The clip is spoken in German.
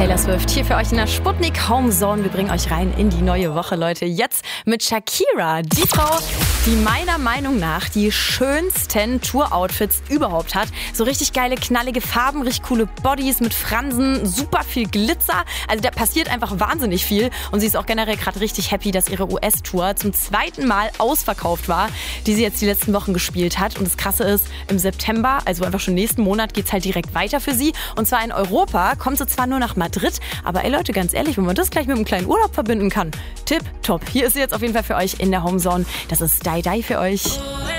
Taylor Swift hier für euch in der Sputnik Homezone. Wir bringen euch rein in die neue Woche, Leute. Jetzt mit Shakira, die Frau, die meiner Meinung nach die schönsten Tour-Outfits überhaupt hat. So richtig geile, knallige Farben, richtig coole Bodies mit Fransen, super viel Glitzer. Also da passiert einfach wahnsinnig viel. Und sie ist auch generell gerade richtig happy, dass ihre US-Tour zum zweiten Mal ausverkauft war, die sie jetzt die letzten Wochen gespielt hat. Und das Krasse ist, im September, also einfach schon nächsten Monat, geht's halt direkt weiter für sie. Und zwar in Europa kommt sie zwar nur nach Madrid, aber ey Leute, ganz ehrlich, wenn man das gleich mit einem kleinen Urlaub verbinden kann, tipp, top. Hier ist sie jetzt auf jeden Fall für euch in der Homezone. Das ist Die Die für euch.